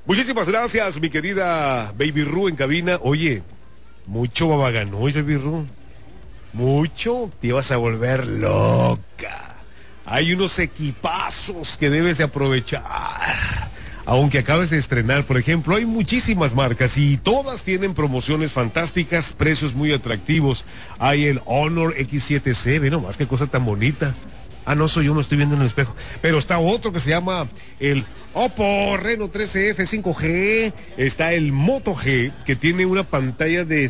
Muchísimas gracias, mi querida Baby Ru en cabina. Oye, mucho babaganoy, Baby Ru. Mucho, te vas a volver loca. Hay unos equipazos que debes de aprovechar. Aunque acabes de estrenar, por ejemplo, hay muchísimas marcas y todas tienen promociones fantásticas, precios muy atractivos. Hay el Honor X7C, ve nomás qué cosa tan bonita. Ah, no soy yo, me estoy viendo en el espejo. Pero está otro que se llama el Oppo Reno 13F 5G. Está el Moto G, que tiene una pantalla de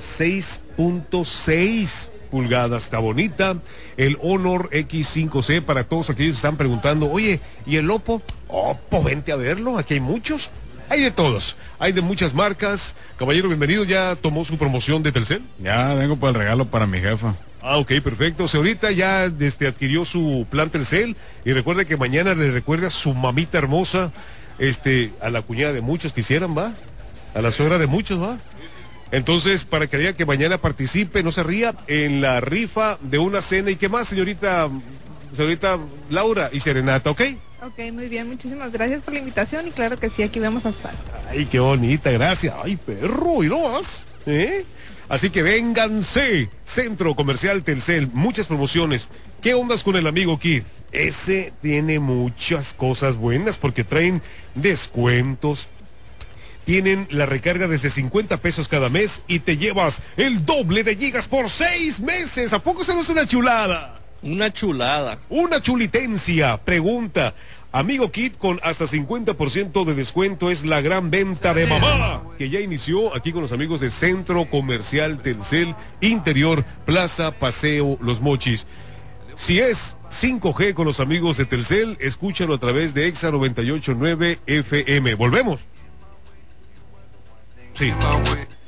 6.6 pulgadas, está bonita. El Honor X5C, para todos aquellos que están preguntando, oye, ¿y el Oppo? Oppo, vente a verlo, aquí hay muchos. Hay de todos, hay de muchas marcas. Caballero, bienvenido, ¿ya tomó su promoción de Telcel? Ya vengo por el regalo para mi jefa. Ah, ok, perfecto. Señorita ya adquirió su plan Telcel y recuerde que mañana le recuerda a su mamita hermosa, a la cuñada de muchos que hicieran, ¿va? A la suegra de muchos, ¿va? Entonces, para que diga que mañana participe, no se ría, en la rifa de una cena. ¿Y qué más, señorita Laura y Serenata, ok? Ok, muy bien, muchísimas gracias por la invitación y claro que sí, aquí vamos a estar. Ay, qué bonita, gracias. Ay, perro, y no más, ¿eh? Así que vénganse, Centro Comercial Telcel, muchas promociones. ¿Qué ondas con el amigo Kid? Ese tiene muchas cosas buenas porque traen descuentos. Tienen la recarga desde 50 pesos cada mes y te llevas el doble de gigas por 6 meses. ¿A poco se no es una chulada? Una chulada. Una chulitencia. Pregunta. Amigo Kit con hasta 50% de descuento es la gran venta de mamá que ya inició aquí con los amigos de Centro Comercial Telcel, Interior, Plaza Paseo Los Mochis. Si es 5G con los amigos de Telcel, escúchalo a través de Exa 98.9 FM. Volvemos. Sí.